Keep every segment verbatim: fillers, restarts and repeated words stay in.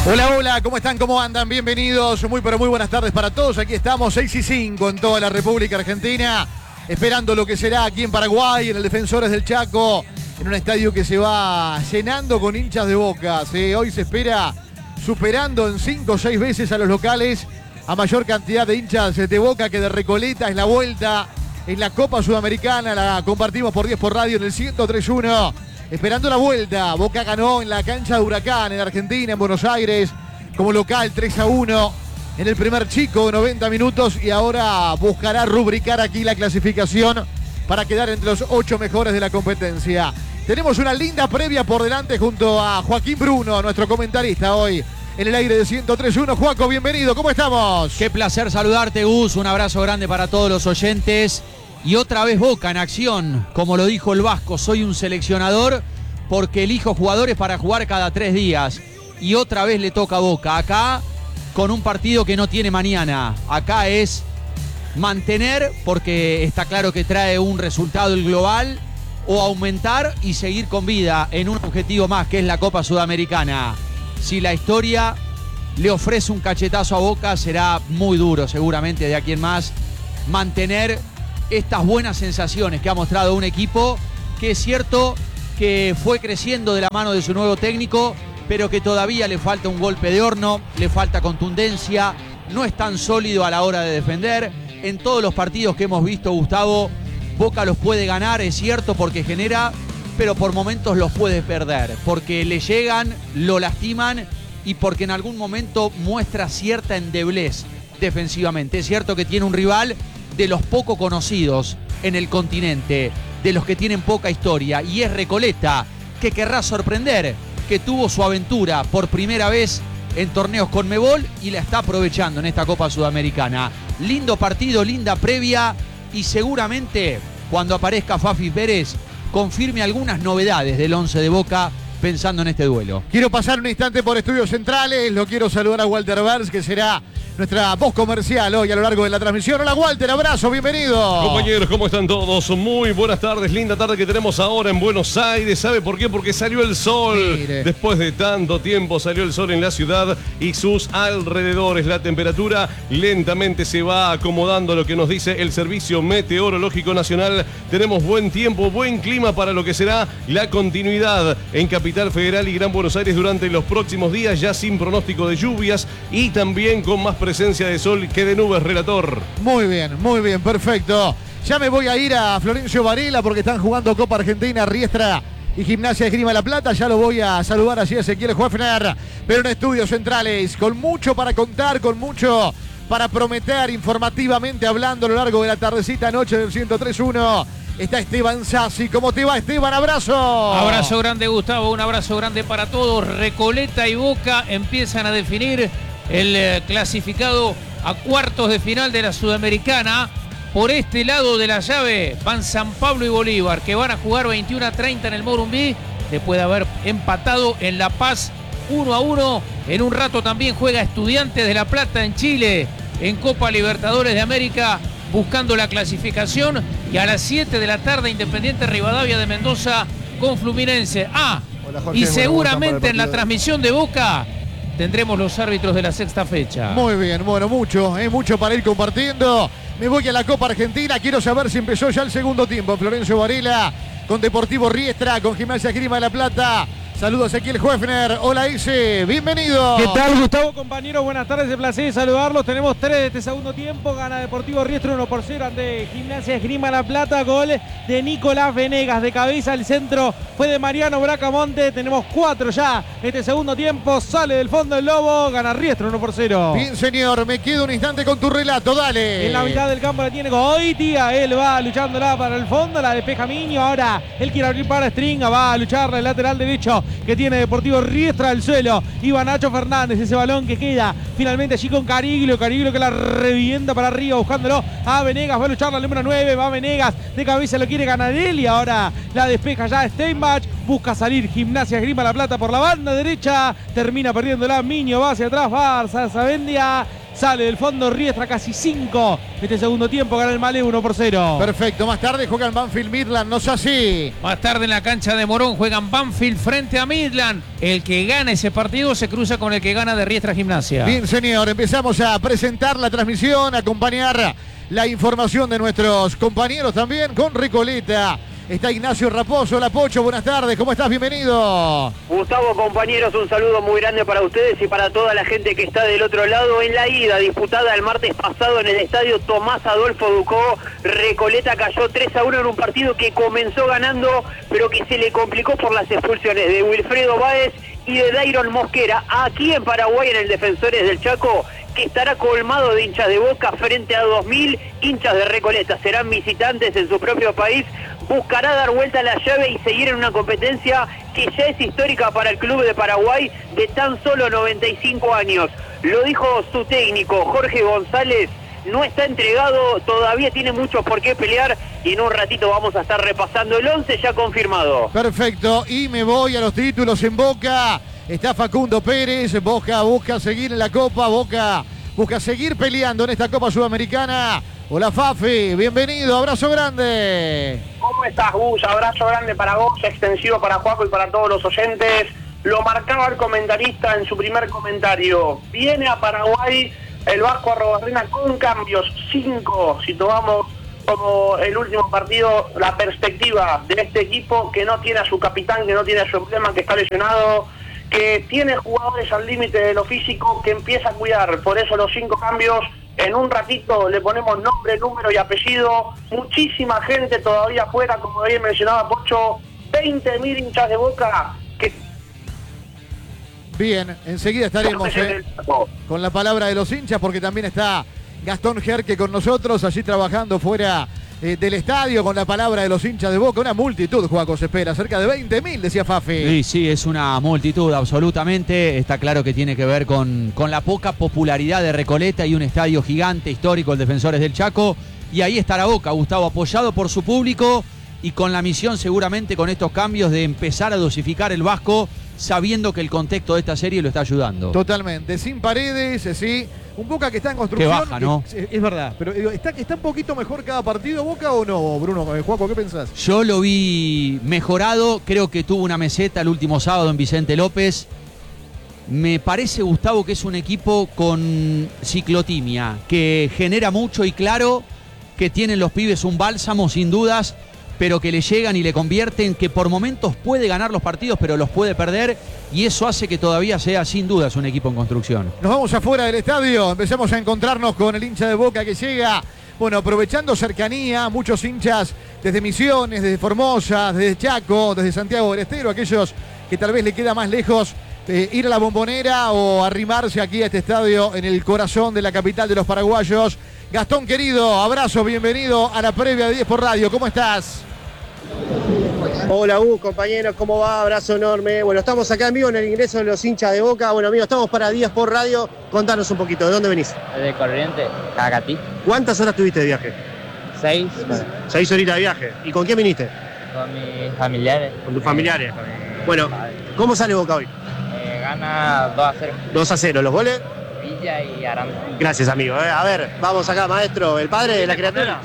Hola, hola, ¿cómo están? ¿Cómo andan? Bienvenidos, muy pero muy buenas tardes para todos. Aquí estamos, seis y cinco en toda la República Argentina, esperando lo que será aquí en Paraguay, en el Defensores del Chaco, en un estadio que se va llenando con hinchas de Boca. ¿Sí? Hoy se espera superando en cinco o seis veces a los locales a mayor cantidad de hinchas de Boca que de Recoleta. Es la vuelta en la Copa Sudamericana, la compartimos por diez por radio en el ciento tres punto uno. Esperando la vuelta, Boca ganó en la cancha de Huracán en Argentina, en Buenos Aires, como local tres a uno en el primer chico, noventa minutos, y ahora buscará rubricar aquí la clasificación para quedar entre los ocho mejores de la competencia. Tenemos una linda previa por delante junto a Joaquín Bruno, nuestro comentarista hoy en el aire de ciento tres punto uno. Joaco, bienvenido, ¿cómo estamos? Qué placer saludarte, Gus, un abrazo grande para todos los oyentes. Y otra vez Boca en acción, como lo dijo el Vasco, soy un seleccionador porque elijo jugadores para jugar cada tres días. Y otra vez le toca a Boca, acá con un partido que no tiene mañana. Acá es mantener, porque está claro que trae un resultado el global, o aumentar y seguir con vida en un objetivo más, que es la Copa Sudamericana. Si la historia le ofrece un cachetazo a Boca, será muy duro seguramente de aquí en más mantener estas buenas sensaciones que ha mostrado un equipo que es cierto que fue creciendo de la mano de su nuevo técnico, pero que todavía le falta un golpe de horno, le falta contundencia, no es tan sólido a la hora de defender. En todos los partidos que hemos visto, Gustavo, Boca los puede ganar, es cierto, porque genera, pero por momentos los puede perder, porque le llegan, lo lastiman y porque en algún momento muestra cierta endeblez defensivamente. Es cierto que tiene un rival de los poco conocidos en el continente, de los que tienen poca historia, y es Recoleta, que querrá sorprender, que tuvo su aventura por primera vez en torneos Conmebol y la está aprovechando en esta Copa Sudamericana. Lindo partido, linda previa, y seguramente cuando aparezca Fafi Pérez confirme algunas novedades del once de Boca pensando en este duelo. Quiero pasar un instante por Estudios Centrales, lo quiero saludar a Walter Bars, que será nuestra voz comercial hoy a lo largo de la transmisión. Hola Walter, abrazo, bienvenido. Compañeros, ¿cómo están todos? Muy buenas tardes, linda tarde que tenemos ahora en Buenos Aires. ¿Sabe por qué? Porque salió el sol. Mire. Después de tanto tiempo salió el sol en la ciudad y sus alrededores. La temperatura lentamente se va acomodando a lo que nos dice el Servicio Meteorológico Nacional. Tenemos buen tiempo, buen clima para lo que será la continuidad en Capital Federal y Gran Buenos Aires durante los próximos días, ya sin pronóstico de lluvias y también con más presencia de sol que de nubes, relator. Muy bien, muy bien, perfecto. Ya me voy a ir a Florencio Varela porque están jugando Copa Argentina, Riestra y Gimnasia de Esgrima La Plata. Ya lo voy a saludar así a Ezequiel Hoefner, pero en Estudios Centrales, con mucho para contar, con mucho para prometer informativamente hablando a lo largo de la tardecita noche del ciento tres punto uno. Está Esteban Sassi. ¿Cómo te va, Esteban? Abrazo. Abrazo grande, Gustavo. Un abrazo grande para todos. Recoleta y Boca empiezan a definir el eh, clasificado a cuartos de final de la Sudamericana. Por este lado de la llave van San Pablo y Bolívar, que van a jugar veintiuno a treinta en el Morumbi, después de haber empatado en La Paz uno a uno. En un rato también juega Estudiantes de La Plata en Chile, en Copa Libertadores de América, buscando la clasificación. Y a las siete de la tarde, Independiente Rivadavia de Mendoza con Fluminense. Ah, Hola, Jorge, y bueno, seguramente en la de... transmisión de Boca tendremos los árbitros de la sexta fecha. Muy bien, bueno, mucho, es mucho para ir compartiendo. Me voy a la Copa Argentina, quiero saber si empezó ya el segundo tiempo. Florencio Varela con Deportivo Riestra, con Gimnasia Esgrima de La Plata. Saludos a Ezequiel Hoefner. Hola Ise, bienvenido. ¿Qué tal, Gustavo, compañeros? Buenas tardes, de placer saludarlos. Tenemos tres de este segundo tiempo. Gana Deportivo Riestra uno por cero ante Gimnasia Esgrima La Plata. Gol de Nicolás Venegas. De cabeza al centro fue de Mariano Bracamonte. Tenemos cuatro ya. Este segundo tiempo sale del fondo el Lobo. Gana Riestra uno por cero. Bien, señor. Me quedo un instante con tu relato. Dale. En la mitad del campo la tiene Goitia. Él va luchándola para el fondo. La despeja Miño. Ahora él quiere abrir para Stringa. Va a luchar el lateral derecho que tiene Deportivo Riestra al suelo. Iba Nacho Fernández, ese balón que queda finalmente allí con Cariglio. Cariglio que la revienta para arriba buscándolo a Venegas. Va a luchar la número nueve. Va Venegas de cabeza, lo quiere ganar él y ahora la despeja ya Steinbach. Busca salir Gimnasia Esgrima La Plata por la banda derecha. Termina perdiéndola Miño. Va hacia atrás. Va Sabendia. Sale del fondo Riestra, casi cinco. Este segundo tiempo gana el Malé uno por cero. Perfecto, más tarde juegan Banfield Midland, no sé así. Más tarde en la cancha de Morón juegan Banfield frente a Midland. El que gana ese partido se cruza con el que gana de Riestra Gimnasia. Bien, señor, empezamos a presentar la transmisión, a acompañar la información de nuestros compañeros también con Recoleta. Está Ignacio Raposo, la Pocho, buenas tardes, ¿cómo estás? Bienvenido. Gustavo, compañeros, un saludo muy grande para ustedes y para toda la gente que está del otro lado. En la ida disputada el martes pasado en el estadio Tomás Adolfo Ducó, Recoleta cayó tres a uno en un partido que comenzó ganando, pero que se le complicó por las expulsiones de Wilfredo Báez y de Dairon Mosquera. Aquí en Paraguay, en el Defensores del Chaco, que estará colmado de hinchas de Boca frente a dos mil hinchas de Recoleta. Serán visitantes en su propio país. Buscará dar vuelta a la llave y seguir en una competencia que ya es histórica para el club de Paraguay de tan solo noventa y cinco años. Lo dijo su técnico, Jorge González. No está entregado, todavía tiene mucho por qué pelear y en un ratito vamos a estar repasando el once ya confirmado. Perfecto, y me voy a los títulos en Boca. Está Facundo Pérez, Boca busca seguir en la Copa, Boca busca seguir peleando en esta Copa Sudamericana. Hola Fafi, bienvenido, abrazo grande. ¿Cómo estás, Gus? Abrazo grande para vos, extensivo para Juaco y para todos los oyentes. Lo marcaba el comentarista en su primer comentario. Viene a Paraguay el Vasco Arrobarrena con cambios, cinco, si tomamos como el último partido, la perspectiva de este equipo que no tiene a su capitán, que no tiene a su emblema, que está lesionado, que tiene jugadores al límite de lo físico, que empieza a cuidar. Por eso los cinco cambios. En un ratito le ponemos nombre, número y apellido. Muchísima gente todavía afuera, como bien mencionaba Pocho. veinte mil hinchas de Boca. Que... Bien, enseguida estaremos eh, con la palabra de los hinchas, porque también está Gastón Jerque con nosotros, allí trabajando fuera eh, del estadio, con la palabra de los hinchas de Boca. Una multitud, Juaco, se espera, cerca de veinte mil, decía Fafi. Sí, sí, es una multitud, absolutamente. Está claro que tiene que ver con, con la poca popularidad de Recoleta y un estadio gigante, histórico, el Defensores del Chaco. Y ahí estará Boca, Gustavo, apoyado por su público y con la misión seguramente con estos cambios de empezar a dosificar el Vasco, sabiendo que el contexto de esta serie lo está ayudando. Totalmente, sin Paredes, sí. Un Boca que está en construcción. Que baja, ¿no? Es, es verdad, pero digo, ¿está, ¿está un poquito mejor cada partido Boca o no, Bruno? Juaco, ¿qué pensás? Yo lo vi mejorado, creo que tuvo una meseta el último sábado en Vicente López. Me parece, Gustavo, que es un equipo con ciclotimia, que genera mucho y claro que tienen los pibes un bálsamo, sin dudas, pero que le llegan y le convierten, que por momentos puede ganar los partidos, pero los puede perder, y eso hace que todavía sea sin dudas un equipo en construcción. Nos vamos afuera del estadio, empezamos a encontrarnos con el hincha de Boca que llega, bueno, aprovechando cercanía, muchos hinchas desde Misiones, desde Formosa, desde Chaco, desde Santiago del Estero, aquellos que tal vez le queda más lejos eh, ir a la Bombonera o arrimarse aquí a este estadio en el corazón de la capital de los paraguayos. Gastón, querido, abrazo, bienvenido a la previa de diez por Radio, ¿cómo estás? Hola Gus, compañeros, ¿cómo va? Abrazo enorme. Bueno, estamos acá en vivo en el ingreso de los hinchas de Boca. Bueno, amigos, estamos para diez por Radio. Contanos un poquito, ¿de dónde venís? De Corrientes, Cacatí. ¿Cuántas horas tuviste de viaje? Seis. Seis horitas de viaje. ¿Y con quién viniste? Con mis familiares. ¿Con tus familiares? Con mi bueno, padre. ¿Cómo sale Boca hoy? Eh, gana dos a cero. dos a cero, ¿los goles? Villa y Aranda. Gracias, amigo. Eh, a ver, vamos acá, maestro, el padre de la criatura.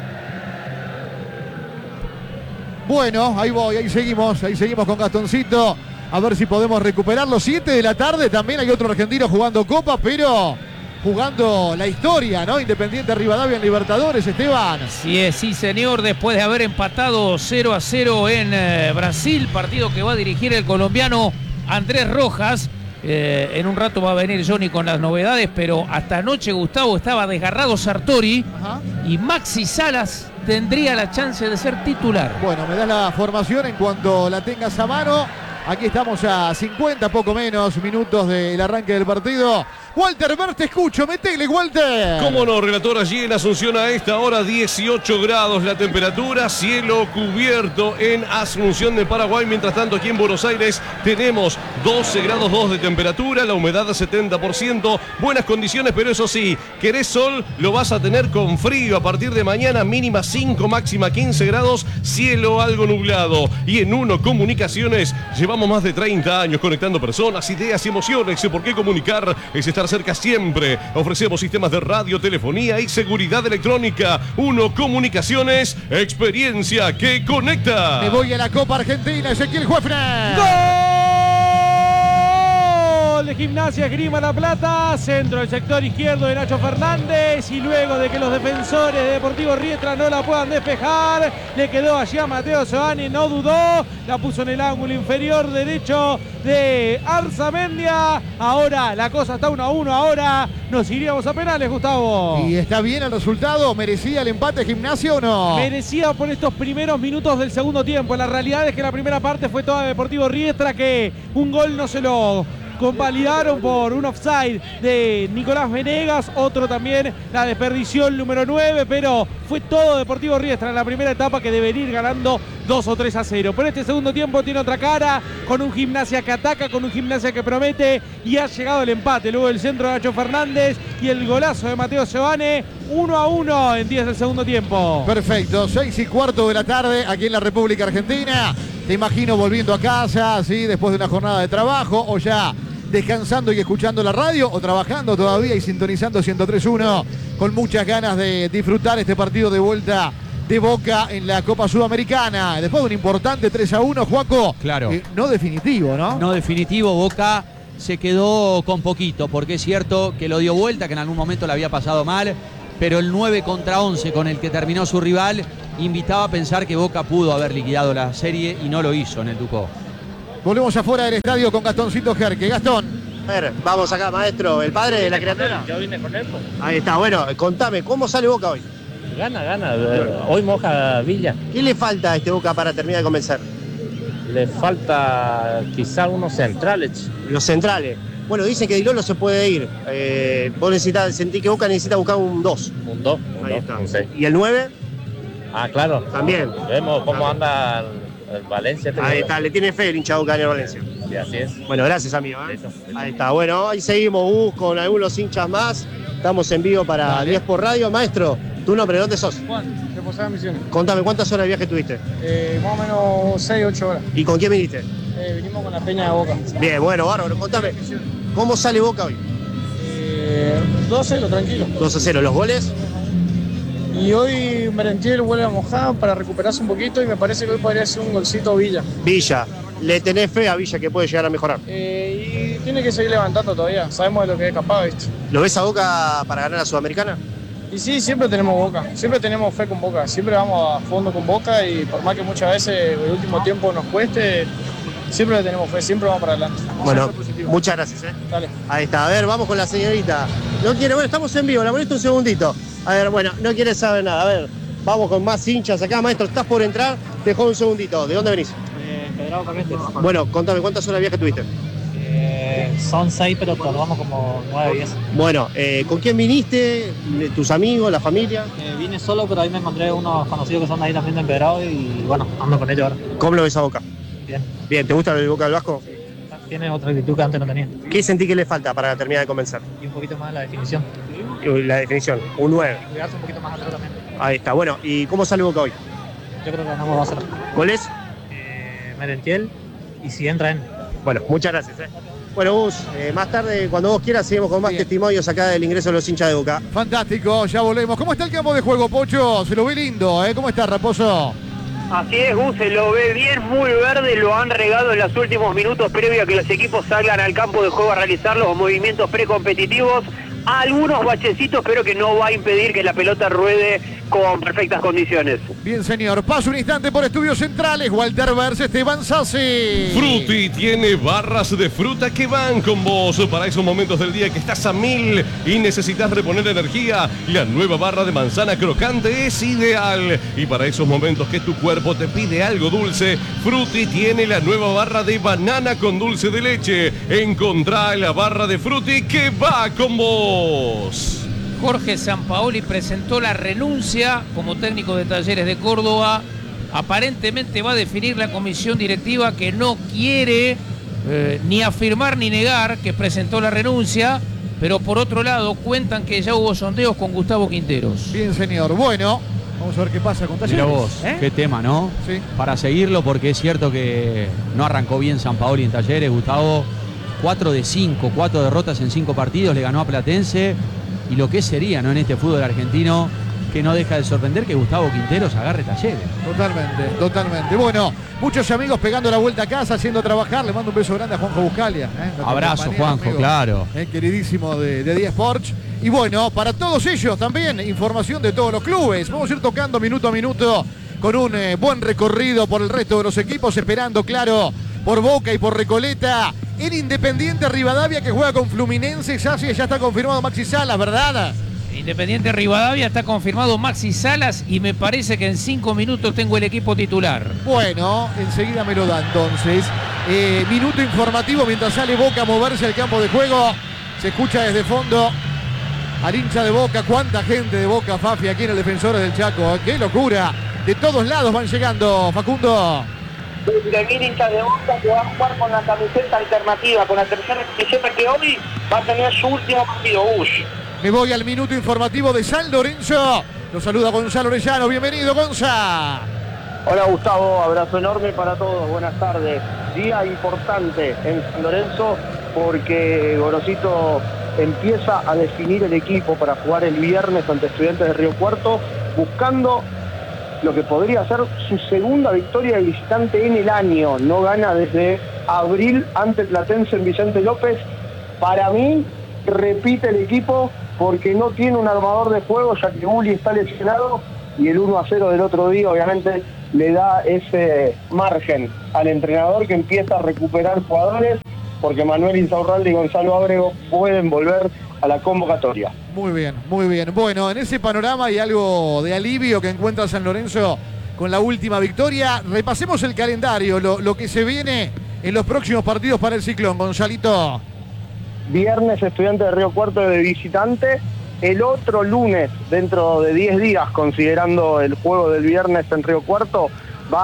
Bueno, ahí voy, ahí seguimos, ahí seguimos con Gastoncito. A ver si podemos recuperarlo. siete de la tarde, también hay otro argentino jugando Copa, pero jugando la historia, ¿no? Independiente Rivadavia en Libertadores, Esteban. Sí, es, sí, señor, después de haber empatado cero a cero en eh, Brasil, partido que va a dirigir el colombiano Andrés Rojas. Eh, en un rato va a venir Johnny con las novedades, pero hasta anoche, Gustavo, estaba desgarrado Sartori. Ajá. Y Maxi Salas tendría la chance de ser titular. Bueno, me das la formación en cuanto la tengas a mano. Aquí estamos a cincuenta, poco menos, minutos del arranque del partido. Walter Ver, te escucho, metele, Walter. Cómo no, relator, allí en Asunción a esta hora dieciocho grados la temperatura, cielo cubierto en Asunción de Paraguay. Mientras tanto, aquí en Buenos Aires tenemos doce grados dos de temperatura, la humedad a setenta por ciento, buenas condiciones, pero eso sí, querés sol, lo vas a tener con frío. A partir de mañana, mínima cinco, máxima quince grados, cielo algo nublado. Y en Uno Comunicaciones llevamos más de treinta años conectando personas, ideas y emociones. ¿Por qué comunicar? Es estar estar cerca siempre. Ofrecemos sistemas de radio, telefonía y seguridad electrónica. Uno Comunicaciones, experiencia que conecta. Me voy a la Copa Argentina, Ezequiel Juefner. ¡Gol de Gimnasia Esgrima La Plata! Centro del sector izquierdo de Nacho Fernández. Y luego de que los defensores de Deportivo Riestra no la puedan despejar, le quedó allí a Mateo Sebane, no dudó. La puso en el ángulo inferior derecho de Arzamendia. Ahora la cosa está uno a uno. Ahora nos iríamos a penales, Gustavo. ¿Y está bien el resultado? ¿Merecía el empate Gimnasia o no? Merecía por estos primeros minutos del segundo tiempo. La realidad es que la primera parte fue toda Deportivo Riestra, que un gol no se lo convalidaron por un offside de Nicolás Venegas, otro también la desperdició el número nueve, pero fue todo Deportivo Riestra en la primera etapa, que debería ir ganando dos o tres a cero. Pero este segundo tiempo tiene otra cara, con un Gimnasia que ataca, con un Gimnasia que promete, y ha llegado el empate, luego el centro de Nacho Fernández y el golazo de Mateo Sebane. Uno a uno en diez del segundo tiempo. Perfecto, seis y cuarto de la tarde aquí en la República Argentina. Te imagino volviendo a casa, ¿sí? Después de una jornada de trabajo, o ya descansando y escuchando la radio, o trabajando todavía y sintonizando ciento tres punto uno, con muchas ganas de disfrutar este partido de vuelta de Boca en la Copa Sudamericana. Después de un importante tres a uno, Juaco. Claro. Eh, no definitivo, ¿no? No definitivo, Boca se quedó con poquito, porque es cierto que lo dio vuelta, que en algún momento le había pasado mal, pero el nueve contra once con el que terminó su rival invitaba a pensar que Boca pudo haber liquidado la serie, y no lo hizo en el Ducó. Volvemos afuera del estadio con Gastoncito Jerque. Gastón. A ver, vamos acá, maestro, el padre de la criatura. Yo vine con él. Pues. Ahí está, bueno, contame, ¿cómo sale Boca hoy? Gana, gana. Hoy moja Villa. ¿Qué le falta a este Boca para terminar de convencer? Le falta quizá unos centrales. Los centrales. Bueno, dicen que Di Lolo se puede ir. Eh, vos necesitas, sentí que Boca necesita buscar un dos. Un dos, un Ahí dos, está. un seis. ¿Y el nueve? Ah, claro. También. Vemos cómo anda el Valencia. Ahí está, le tiene fe el hincha Boca en Valencia. Sí, así es. Bueno, gracias, amigo. ¿eh? Ahí está, bueno, ahí seguimos, Gus, con algunos hinchas más. Estamos en vivo para Dale. diez por Radio. Maestro, tu nombre, ¿dónde sos? Juan, de Posada Misiones. Contame, ¿cuántas horas de viaje tuviste? Eh, más o menos seis, ocho horas. ¿Y con quién viniste? Eh, vinimos con la Peña de Boca. Bien, bueno, bárbaro, contame. ¿Cómo sale Boca hoy? Eh, doce, lo tranquilo. dos a cero, ¿los goles? Y hoy Merentiel vuelve a mojar para recuperarse un poquito, y me parece que hoy podría ser un golcito Villa. Villa, ¿le tenés fe a Villa que puede llegar a mejorar? Eh, y tiene que seguir levantando todavía, sabemos de lo que es capaz, ¿viste? ¿Lo ves a Boca para ganar la Sudamericana? Y sí, siempre tenemos Boca, siempre tenemos fe con Boca, siempre vamos a fondo con Boca, y por más que muchas veces el último tiempo nos cueste, siempre le tenemos fe, siempre vamos para adelante. Bueno, muchas gracias. ¿eh? Dale. Ahí está, a ver, vamos con la señorita. No quiere, bueno, estamos en vivo, la molesto un segundito. A ver, bueno, no quiere saber nada. A ver, vamos con más hinchas acá. Maestro, estás por entrar, te dejo un segundito. ¿De dónde venís? Eh, Federado Corrientes. Bueno, contame, ¿cuántas horas de viaje tuviste? Eh, son seis, pero tardamos como nueve, diez. Bueno, eh, ¿con quién viniste? ¿Tus amigos, la familia? Eh, vine solo, pero ahí me encontré unos conocidos que son de ahí también de Empedrado, y bueno, ando con ellos ahora. ¿Cómo lo ves a Boca? Bien. Bien, ¿te gusta el Boca del Vasco? Tiene otra actitud que antes no tenía. ¿Qué sentí que le falta para terminar de convencer? Y un poquito más la definición. La definición, un nueve. Cuidarse un poquito más atrás también. Ahí está, bueno, ¿y cómo sale Boca hoy? Yo creo que ganamos dos a cero. ¿Goles? Eh, Merentiel, y si entra en... Bueno, muchas gracias. ¿eh? Bueno, Gus, eh, más tarde, cuando vos quieras, seguimos con más Bien. testimonios acá del ingreso de los hinchas de Boca. Fantástico, ya volvemos. ¿Cómo está el campo de juego, Pocho? Se lo ve lindo, ¿eh? ¿Cómo está, Raposo? Así es, Gus, se lo ve bien, muy verde, lo han regado en los últimos minutos previo a que los equipos salgan al campo de juego a realizar los movimientos precompetitivos. Algunos bachecitos, pero que no va a impedir que la pelota ruede con perfectas condiciones. Bien, señor. Paso un instante por Estudios Centrales. Walter Verse, Esteban Sassi. Fruti tiene barras de fruta que van con vos para esos momentos del día que estás a mil y necesitas reponer energía. La nueva barra de manzana crocante es ideal. Y para esos momentos que tu cuerpo te pide algo dulce, Fruti tiene la nueva barra de banana con dulce de leche. Encontrá la barra de Fruti que va con vos. Jorge Sampaoli presentó la renuncia como técnico de Talleres de Córdoba. Aparentemente va a definir la comisión directiva, que no quiere eh, ni afirmar ni negar que presentó la renuncia, pero por otro lado cuentan que ya hubo sondeos con Gustavo Quinteros. Bien, señor. Bueno, vamos a ver qué pasa con Talleres. Mira vos, ¿Eh? qué tema, ¿no? Sí. Para seguirlo, porque es cierto que no arrancó bien Sampaoli en Talleres, Gustavo. cuatro de cinco, cuatro derrotas en cinco partidos, le ganó a Platense. Y lo que sería, ¿no?, en este fútbol argentino, que no deja de sorprender que Gustavo Quinteros agarre Talleres. Totalmente, totalmente. Bueno, muchos amigos pegando la vuelta a casa, haciendo trabajar. Le mando un beso grande a Juanjo Buscalia. ¿eh? Abrazo, Juanjo, amigo, claro. Eh, queridísimo de, de D Sports. Y bueno, para todos ellos también, información de todos los clubes. Vamos a ir tocando minuto a minuto con un eh, buen recorrido por el resto de los equipos, esperando, claro, por Boca y por Recoleta. En Independiente Rivadavia, que juega con Fluminense, ya, ya está confirmado Maxi Salas, ¿verdad? Independiente Rivadavia está confirmado Maxi Salas y me parece que en cinco minutos tengo el equipo titular. Bueno, enseguida me lo da entonces. Eh, minuto informativo mientras sale Boca a moverse al campo de juego. Se escucha desde fondo al hincha de Boca. Cuánta gente de Boca, Fafi, aquí en el Defensores del Chaco. ¡Qué locura! De todos lados van llegando, Facundo. De mil hinchas de Boca que va a jugar con la camiseta alternativa, con la tercera camiseta que hoy va a tener su último partido, Bush. Me voy al minuto informativo de San Lorenzo. Lo saluda Gonzalo Orellano. Bienvenido, Gonza. Hola, Gustavo. Abrazo enorme para todos. Buenas tardes. Día importante en San Lorenzo porque Gorosito empieza a definir el equipo para jugar el viernes ante Estudiantes de Río Cuarto, buscando lo que podría ser su segunda victoria de visitante en el año. No gana desde abril ante Platense en Vicente López. Para mí, repite el equipo porque no tiene un armador de juego, ya que Uli está lesionado, y el uno a cero del otro día obviamente le da ese margen al entrenador, que empieza a recuperar jugadores, porque Manuel Insaurralde y Gonzalo Ábrego pueden volver a la convocatoria. Muy bien, muy bien. Bueno, en ese panorama hay algo de alivio que encuentra San Lorenzo con la última victoria. Repasemos el calendario, lo, lo que se viene en los próximos partidos para el Ciclón, Gonzalito. Viernes Estudiantes de Río Cuarto de visitante. El otro lunes, dentro de diez días, considerando el juego del viernes en Río Cuarto,